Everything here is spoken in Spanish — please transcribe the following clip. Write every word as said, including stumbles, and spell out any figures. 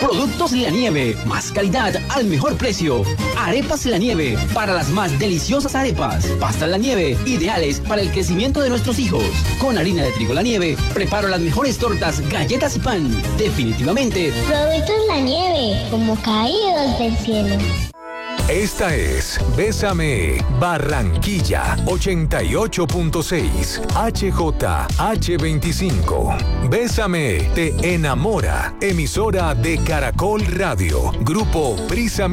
Productos La Nieve, más calidad al mejor precio. Arepas La Nieve, para las más deliciosas arepas. Pastas La Nieve, ideales para el crecimiento de nuestros hijos. Con harina de trigo La Nieve, preparo las mejores tortas, galletas y pan. Definitivamente. Productos La Nieve, como caídos del cielo. Esta es Bésame Barranquilla ochenta y ocho punto seis H J H veinticinco. Bésame te enamora. Emisora de Caracol Radio. Grupo Prisa